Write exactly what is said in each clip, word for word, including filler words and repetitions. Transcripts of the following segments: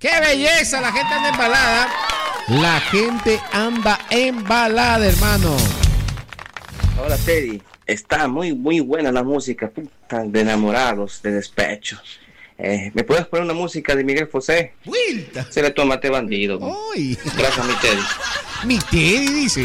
¡Qué belleza! La gente anda embalada. La gente anda embalada, hermano. Hola, Teddy. Está muy, muy buena la música, puta, de enamorados, de despecho. Eh, ¿Me puedes poner una música de Miguel José? ¡Wilta! Se le tomate bandido. ¡Uy! Gracias, mi Teddy. Mi Teddy dice.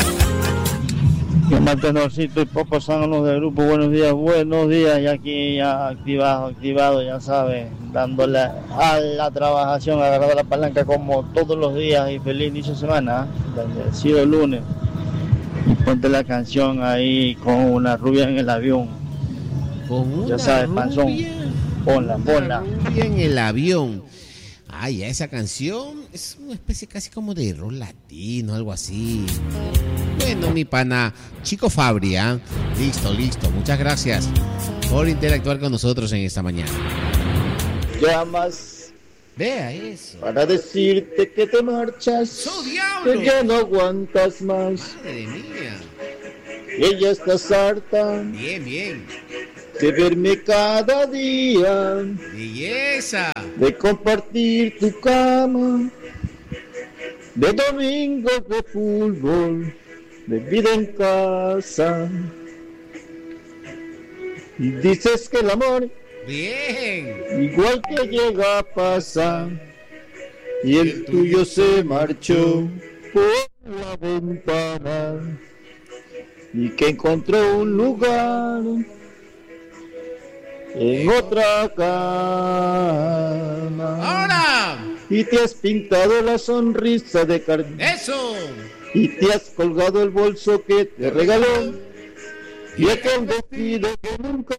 Yo más tenorcito y Popo Zángano del grupo. Buenos días, buenos días. Y aquí ya activado, activado, ya sabes, dándole a la trabajación, agarrando la palanca como todos los días. Y feliz inicio de semana, bendecido lunes. Y ponte la canción ahí con una rubia en el avión. Con una ya sabes, rubia, panzón. Ponla, ponla. Rubia en el avión. Ay, esa canción es una especie casi como de rock latino, algo así. Bueno, mi pana, Chico Fabria, listo, listo. Muchas gracias por interactuar con nosotros en esta mañana. Llamas. Vea eso. Para decirte que te marchas. ¡So diablo! Que ya no aguantas más. Madre mía. Ella está harta. Bien, bien. De verme cada día. Belleza. De compartir tu cama. De domingos de fútbol. De vida en casa. Y dices que el amor, bien, igual que llega a pasar, y el, el tuyo se marchó por la ventana, y que encontró un lugar en otra cama. Ahora. Y te has pintado la sonrisa de carne. Eso. Y te has colgado el bolso que te regaló. Y aquel vestido que nunca.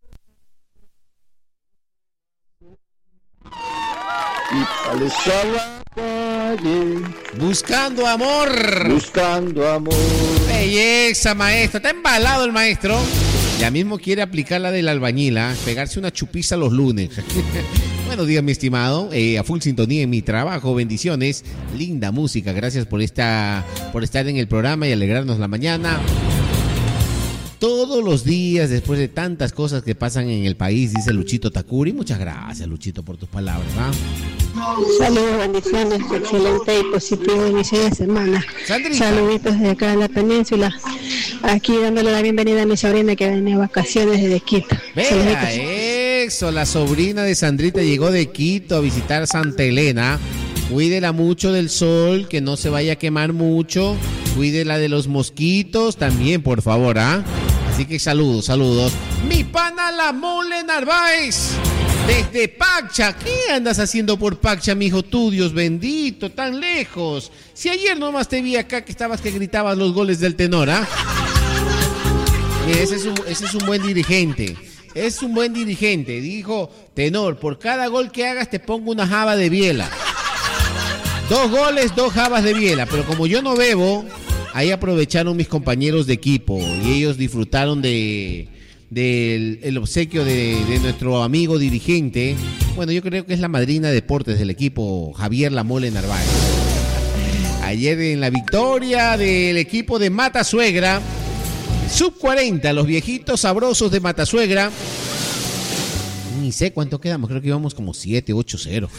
Y sales a la calle. Buscando amor. Buscando amor. Belleza, maestro. Está embalado el maestro. Ya mismo quiere aplicar la del albañila, pegarse una chupiza los lunes. Buenos días, mi estimado. Eh, a full sintonía en mi trabajo. Bendiciones. Linda música. Gracias por esta, por estar en el programa y alegrarnos la mañana. Todos los días, después de tantas cosas que pasan en el país, dice Luchito Takuri. Muchas gracias, Luchito, por tus palabras, ¿ah? Saludos, bendiciones, excelente y positivo inicio de semana. Sandrita. Saluditos desde acá en la península. Aquí dándole la bienvenida a mi sobrina que viene de vacaciones desde Quito. Vea eso, la sobrina de Sandrita llegó de Quito a visitar Santa Elena. Cuídela mucho del sol, que no se vaya a quemar mucho. Cuídela de los mosquitos también, por favor, ¿ah? Así que saludos, saludos. Mi pana La Mole Narváez, desde Pacha. ¿Qué andas haciendo por Pacha, mijo? Tú, Dios bendito, tan lejos. Si ayer nomás te vi acá que estabas que gritabas los goles del Tenor, ¿ah? Mira, ese es un, ese es un buen dirigente. Es un buen dirigente. Dijo, Tenor, por cada gol que hagas te pongo una java de biela. Dos goles, dos jabas de biela. Pero como yo no bebo, ahí aprovecharon mis compañeros de equipo y ellos disfrutaron de del el obsequio de, de nuestro amigo dirigente. Bueno, yo creo que es la madrina de deportes del equipo, Javier La Mole Narváez. Ayer en la victoria del equipo de Matasuegra, sub cuarenta, los viejitos sabrosos de Matasuegra. Ni sé cuánto quedamos, creo que íbamos como siete, ocho cero.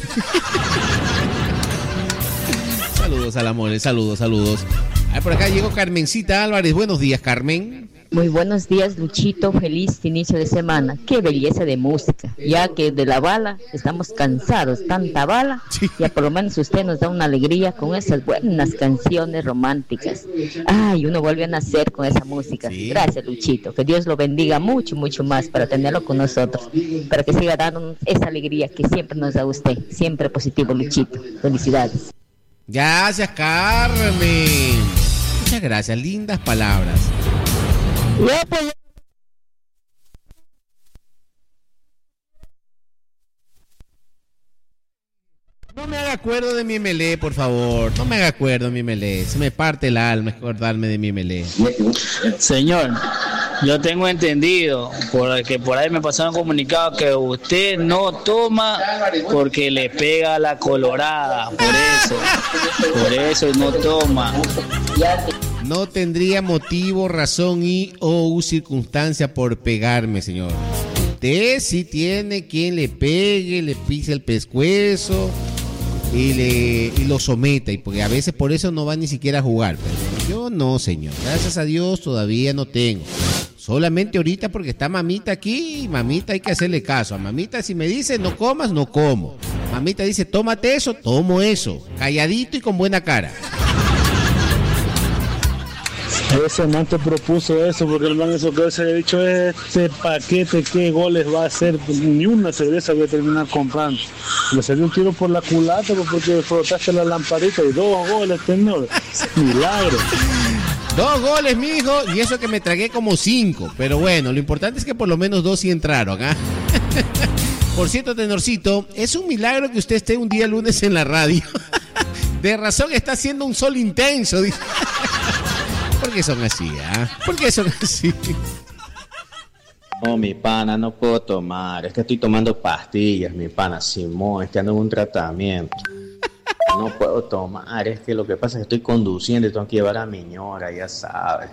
Saludos a La Mole, saludos, saludos. Ahí por acá llegó Carmencita Álvarez. Buenos días, Carmen. Muy buenos días, Luchito. Feliz inicio de semana. Qué belleza de música. Ya que de la bala estamos cansados, tanta bala. Sí. Ya por lo menos usted nos da una alegría con esas buenas canciones románticas. Ay, uno vuelve a nacer con esa música. Sí. Gracias, Luchito. Que Dios lo bendiga mucho, mucho más para tenerlo con nosotros. Para que siga dándonos esa alegría que siempre nos da usted. Siempre positivo, Luchito. Felicidades. Gracias, Carmen. Muchas gracias, lindas palabras. No me haga acuerdo de mi melé, por favor. No me haga acuerdo de mi melé. Se me parte el alma acordarme de mi melé. Señor, yo tengo entendido, porque por ahí me pasaron comunicado que usted no toma porque le pega la colorada. Por eso, por eso no toma. No tendría motivo, razón y o circunstancia por pegarme, señor. Usted sí tiene quien le pegue, le pise el pescuezo, y, le, y lo someta, y porque a veces por eso no va ni siquiera a jugar. Pero yo no, señor. Gracias a Dios todavía no tengo. Solamente ahorita porque está mamita aquí y mamita hay que hacerle caso. A mamita si me dice no comas, no como. Mamita dice tómate eso, tomo eso. Calladito y con buena cara. Ese man te propuso eso porque el man eso que se le ha dicho es este paquete, qué goles va a hacer, ni una cerveza voy a terminar comprando. Le salió un tiro por la culata porque frotaste la lamparita y dos goles, tenor. Milagro. Dos goles, mijo, y eso que me tragué como cinco. Pero bueno, lo importante es que por lo menos dos sí entraron, ¿ah? Por cierto, tenorcito, es un milagro que usted esté un día lunes en la radio. De razón está haciendo un sol intenso. ¿Por qué son así, ah? ¿eh? ¿Por qué son así? No, mi pana, no puedo tomar. Es que estoy tomando pastillas, mi pana. Simón, es que ando en un tratamiento. No puedo tomar. Es que lo que pasa es que estoy conduciendo y tengo que llevar a mi ñora, ya sabes.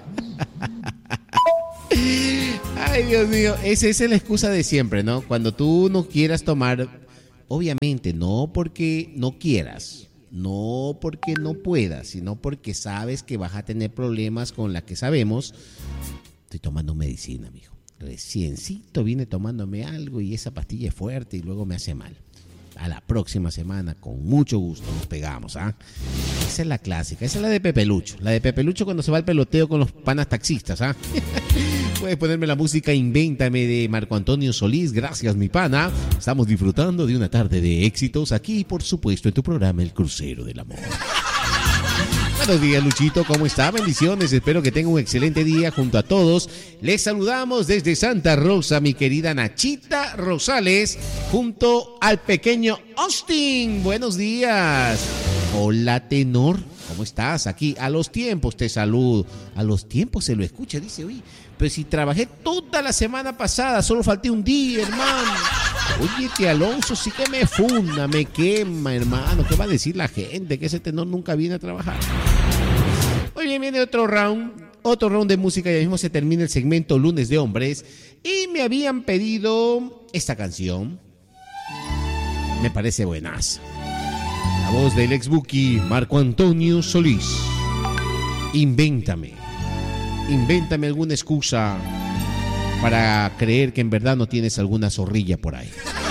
Ay, Dios mío. Esa, esa es la excusa de siempre, ¿no? Cuando tú no quieras tomar, obviamente, no porque no quieras. No porque no puedas, sino porque sabes que vas a tener problemas con la que sabemos. Estoy tomando medicina, mijo. Reciencito vine tomándome algo y esa pastilla es fuerte y luego me hace mal. A la próxima semana, con mucho gusto, nos pegamos, ¿ah? Esa es la clásica, esa es la de Pepe Lucho. La de Pepe Lucho cuando se va al peloteo con los panas taxistas, ¿ah? Puedes ponerme la música Invéntame de Marco Antonio Solís. Gracias, mi pana. Estamos disfrutando de una tarde de éxitos aquí, por supuesto, en tu programa El Crucero del Amor. Buenos días, Luchito, ¿cómo está? Bendiciones, espero que tenga un excelente día junto a todos. Les saludamos desde Santa Rosa, mi querida Nachita Rosales, junto al pequeño Austin. Buenos días. Hola, tenor, ¿cómo estás? Aquí a los tiempos te saludo. A los tiempos se lo escucha, dice, oye, pero si trabajé toda la semana pasada, solo falté un día, hermano. Oye, que Alonso sí que me funda, me quema, hermano. ¿Qué va a decir la gente? Que ese tenor nunca viene a trabajar. Muy bien, viene otro round, otro round de música. Ya mismo se termina el segmento Lunes de Hombres. Y me habían pedido esta canción. Me parece buenaza. La voz del ex Buki, Marco Antonio Solís. Invéntame. Invéntame alguna excusa para creer que en verdad no tienes alguna zorrilla por ahí.